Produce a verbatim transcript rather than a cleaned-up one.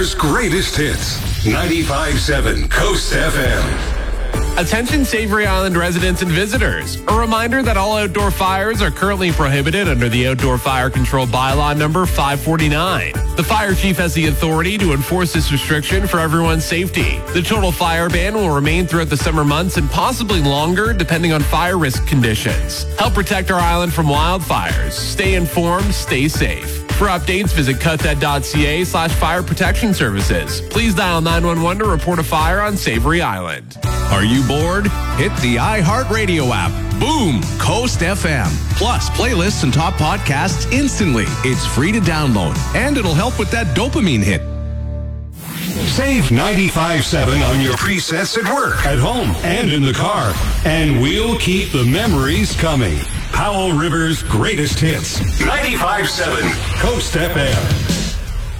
River's greatest hits. ninety-five point seven Coast F M. Attention Savory Island residents and visitors. A reminder that all outdoor fires are currently prohibited under the Outdoor Fire Control Bylaw number five forty-nine. The fire chief has the authority to enforce this restriction for everyone's safety. The total fire ban will remain throughout the summer months and possibly longer depending on fire risk conditions. Help protect our island from wildfires. Stay informed, stay safe. For updates, visit cutet.ca slash fire protection services. Please dial nine one one to report a fire on Savory Island. Are you bored? Hit the iHeartRadio app. Boom! Coast F M. Plus, playlists and top podcasts instantly. It's free to download, and it'll help with that dopamine hit. Save ninety-five point seven on your presets at work, at home, and in the car. And we'll keep the memories coming. Powell River's greatest hits. ninety-five point seven Coast F M.